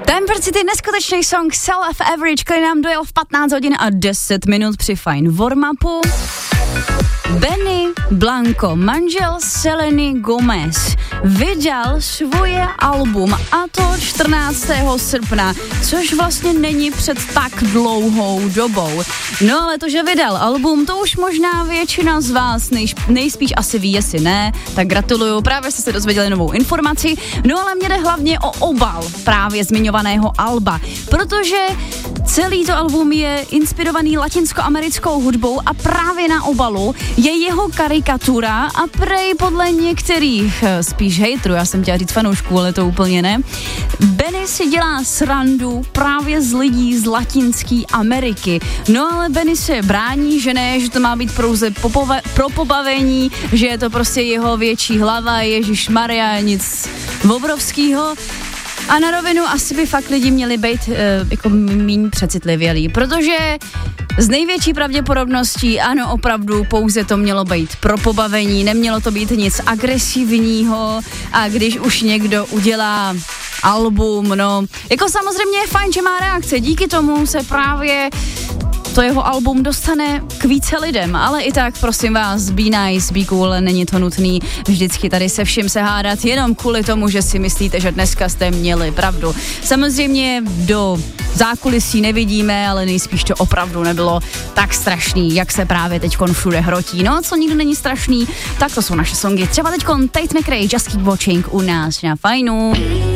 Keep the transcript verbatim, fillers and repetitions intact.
Temper City, neskutečný song Self Average, který nám dojel v patnáct hodin a deset minut při fajn warm-upu. Benny Blanco, manžel Seleny Gomez, vydal svoje album, a to čtrnáctého srpna, což vlastně není před tak dlouhou dobou. No ale to, že vydal album, to už možná většina z vás nejš, nejspíš asi ví, jestli ne, tak gratuluju, právě jste se dozvěděli novou informaci. No ale mě jde hlavně o obal právě zmiňovaného alba, protože celý to album je inspirovaný latinskoamerickou hudbou a právě na obalu je jeho karikatura a prej podle některých spíš hejtrů, já jsem chtěla říct fanoušků, ale to úplně ne. Benny si dělá srandu právě z lidí z Latinské Ameriky. No ale Benny se brání, že ne, že to má být pouze popova- pro pobavení, že je to prostě jeho větší hlava, ježišmarja, nic obrovskýho. A na rovinu asi by fakt lidi měli být uh, jako míň přecitlivělí, protože z největší pravděpodobností, ano, opravdu pouze to mělo být pro pobavení, nemělo to být nic agresivního, a když už někdo udělá album, no, jako samozřejmě je fajn, že má reakce, díky tomu se právě to jeho album dostane k více lidem, ale i tak, prosím vás, be nice, be cool, není to nutný vždycky tady se vším se hádat, jenom kvůli tomu, že si myslíte, že dneska jste měli pravdu. Samozřejmě do zákulisí nevidíme, ale nejspíš to opravdu nebylo tak strašný, jak se právě teďkon všude hrotí. No a co nikdo není strašný, tak to jsou naše songy. Třeba teďkon Tate McRae, Just Keep Watching u nás na Fajnu.